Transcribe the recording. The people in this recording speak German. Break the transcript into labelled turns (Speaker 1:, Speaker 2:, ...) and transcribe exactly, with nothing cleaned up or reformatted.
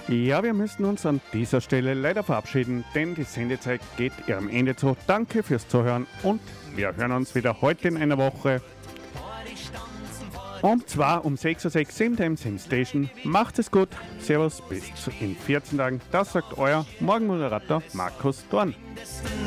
Speaker 1: Ja, wir müssen uns an dieser Stelle leider verabschieden, denn die Sendezeit geht ihrem Ende zu. Danke fürs Zuhören und wir hören uns wieder heute in einer Woche. Und zwar um sechs Uhr sechs im Same Station. Macht es gut. Servus, bis in vierzehn Tagen. Das sagt euer Morgenmoderator Markus Dorn.